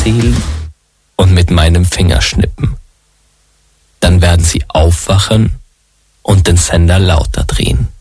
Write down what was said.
erzählen und mit meinem Finger schnippen. Dann werden sie aufwachen und den Sender lauter drehen.